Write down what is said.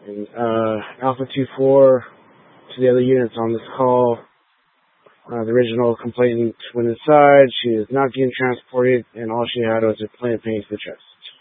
And Alpha 2-4 to the other units on this call. The original complainant went inside. She is not getting transported, and all she had was a plain pain to the chest.